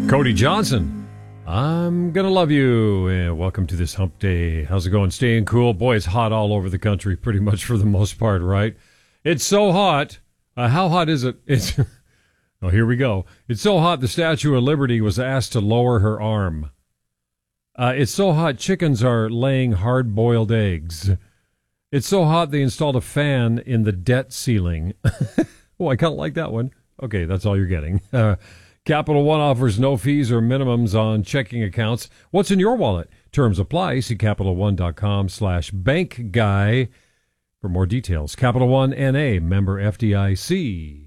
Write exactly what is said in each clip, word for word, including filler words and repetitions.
Cody Johnson, I'm gonna love you. And welcome to this hump day. How's it going? Staying cool? Boy, it's hot all over the country, pretty much for the most part, right? It's so hot. Uh, how hot is it? It's oh, here we go. It's so hot the Statue of Liberty was asked to lower her arm. Uh, it's so hot chickens are laying hard-boiled eggs. It's so hot they installed a fan in the debt ceiling. Oh, I kind of like that one. Okay, that's all you're getting. Uh, Capital One offers no fees or minimums on checking accounts. What's in your wallet? Terms apply. See CapitalOne.com slash bank guy for more details. Capital One N A, member F D I C.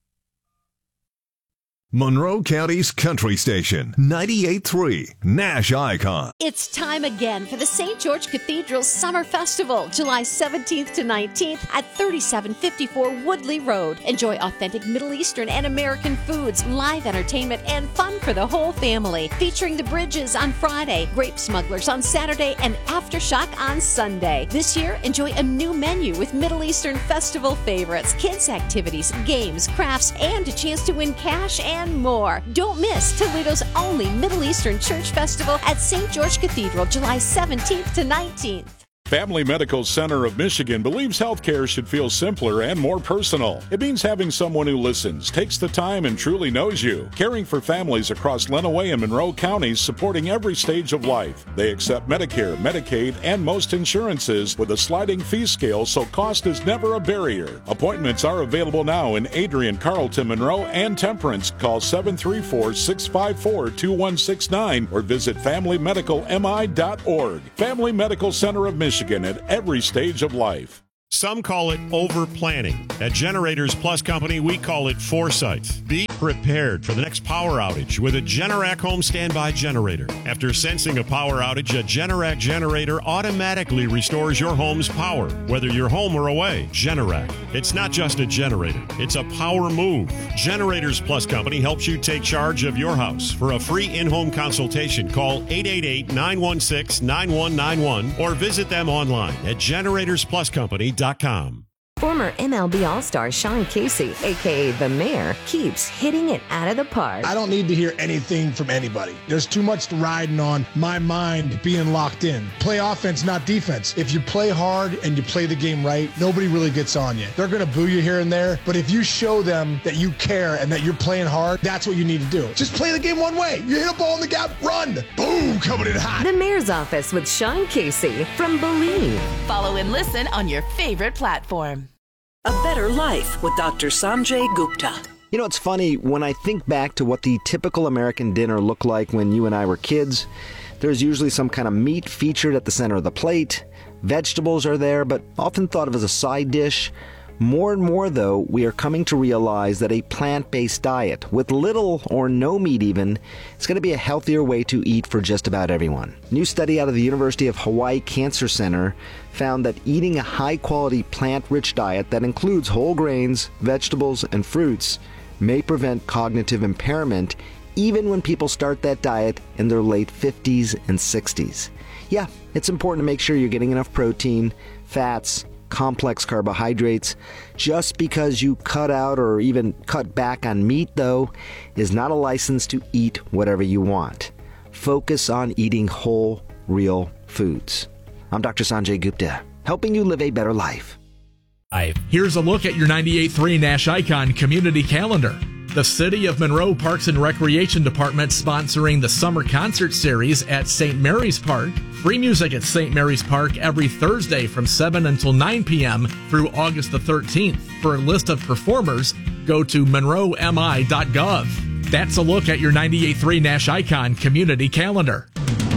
Monroe County's country station, ninety-eight point three Nash Icon. It's time again for the Saint George Cathedral Summer Festival, July seventeenth to nineteenth at thirty-seven fifty-four Woodley Road. Enjoy authentic Middle Eastern and American foods, live entertainment, and fun for the whole family. Featuring the Bridges on Friday, Grape Smugglers on Saturday, and Aftershock on Sunday. This year, enjoy a new menu with Middle Eastern festival favorites, kids' activities, games, crafts, and a chance to win cash and And more. Don't miss Toledo's only Middle Eastern Church Festival at Saint George Cathedral, July seventeenth to nineteenth. Family Medical Center of Michigan believes healthcare should feel simpler and more personal. It means having someone who listens, takes the time, and truly knows you. Caring for families across Lenawee and Monroe counties, supporting every stage of life. They accept Medicare, Medicaid, and most insurances with a sliding fee scale, so cost is never a barrier. Appointments are available now in Adrian, Carlton, Monroe, and Temperance. Call seven three four, six five four, two one six nine or visit family medical m i dot org. Family Medical Center of Michigan. Michigan at every stage of life. Some call it over-planning. At Generators Plus Company, we call it foresight. Be prepared for the next power outage with a Generac home standby generator. After sensing a power outage, a Generac generator automatically restores your home's power, whether you're home or away. Generac. It's not just a generator. It's a power move. Generators Plus Company helps you take charge of your house. For a free in-home consultation, call eight eight eight, nine one six, nine one nine one or visit them online at generators plus company dot com. Former M L B All-Star Sean Casey, a k a. The Mayor, keeps hitting it out of the park. I don't need to hear anything from anybody. There's too much riding on my mind being locked in. Play offense, not defense. If you play hard and you play the game right, nobody really gets on you. They're going to boo you here and there, but if you show them that you care and that you're playing hard, that's what you need to do. Just play the game one way. You hit a ball in the gap, run. Boom, coming in hot. The Mayor's Office with Sean Casey from Believe. Follow and listen on your favorite platform. A Better Life with Doctor Sanjay Gupta. You know, it's funny, when I think back to what the typical American dinner looked like when you and I were kids, there's usually some kind of meat featured at the center of the plate. Vegetables are there, but often thought of as a side dish. More and more, though, we are coming to realize that a plant-based diet, with little or no meat even, is going to be a healthier way to eat for just about everyone. A new study out of the University of Hawaii Cancer Center found that eating a high-quality plant-rich diet that includes whole grains, vegetables, and fruits may prevent cognitive impairment even when people start that diet in their late fifties and sixties. Yeah, it's important to make sure you're getting enough protein, fats, complex carbohydrates. Just because you cut out or even cut back on meat, though, is not a license to eat whatever you want. Focus on eating whole, real foods. I'm Doctor Sanjay Gupta, helping you live a better life. Here's a look at your ninety-eight point three Nash Icon community calendar. The City of Monroe Parks and Recreation Department sponsoring the Summer Concert Series at Saint Mary's Park. Free music at Saint Mary's Park every Thursday from seven until nine p.m. through August the thirteenth. For a list of performers, go to monroe m i dot gov. That's a look at your ninety-eight point three Nash Icon community calendar.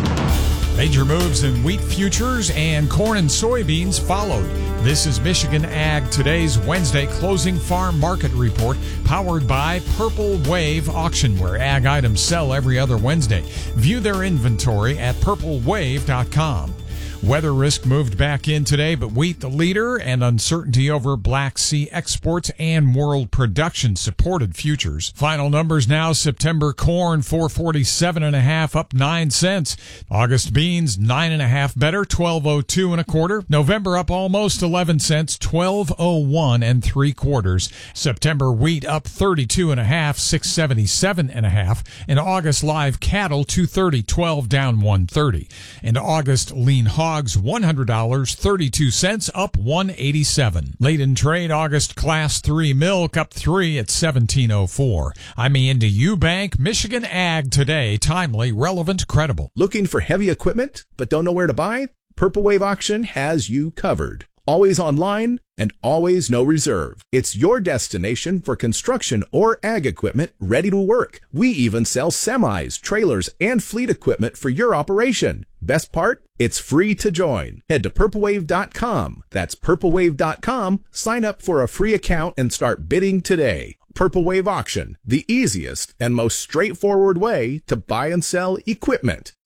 Major moves in wheat futures and corn and soybeans followed. This is Michigan Ag Today's Wednesday closing farm market report, powered by Purple Wave Auction, where ag items sell every other Wednesday. View their inventory at purple wave dot com. Weather risk moved back in today, but wheat the leader, and uncertainty over Black Sea exports and world production supported futures. Final numbers now: September corn four forty-seven and a half, up nine cents. August beans nine and a half better, twelve oh two and a quarter. November up almost eleven cents, twelve oh one and three quarters. September wheat up thirty-two and a half, six seventy-seven and a half. In August live cattle two thirty, twelve down one thirty. In August lean hogs one hundred dollars, thirty-two cents, up one eighty-seven. Late in trade, August class three milk up three at seventeen oh four. I'm into Eubank, Michigan Ag Today. Timely, relevant, credible. Looking for heavy equipment but don't know where to buy? Purple Wave Auction has you covered. Always online and always no reserve. It's your destination for construction or ag equipment ready to work. We even sell semis, trailers, and fleet equipment for your operation. Best part? It's free to join. Head to purple wave dot com. That's purple wave dot com. Sign up for a free account and start bidding today. Purple Wave Auction, the easiest and most straightforward way to buy and sell equipment.